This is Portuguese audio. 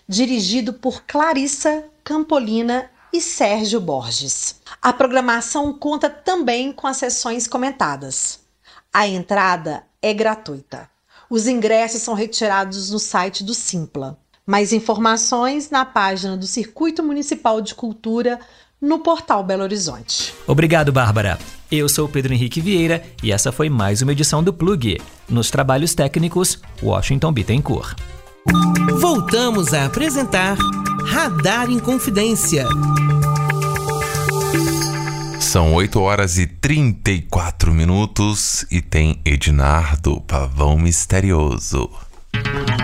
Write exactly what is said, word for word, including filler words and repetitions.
dirigido por Clarissa Campolina e Sérgio Borges. A programação conta também com as sessões comentadas. A entrada é gratuita. Os ingressos são retirados no site do Simpla. Mais informações na página do Circuito Municipal de Cultura no portal Belo Horizonte. Obrigado, Bárbara. Eu sou Pedro Henrique Vieira e essa foi mais uma edição do Plug. Nos trabalhos técnicos, Washington Bittencourt. Voltamos a apresentar Radar em Confidência. São oito horas e trinta e quatro minutos e tem Ednardo Pavão Misterioso.